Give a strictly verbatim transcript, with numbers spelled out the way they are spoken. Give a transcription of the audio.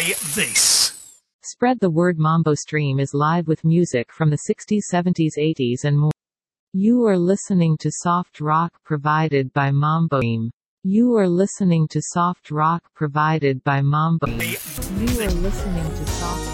Play this. Spread the word. Mambo Stream is live with music from the sixties, seventies, eighties and more. You are listening to soft rock provided by Mambo Stream. You are listening to soft rock provided by Mambo. You are listening to soft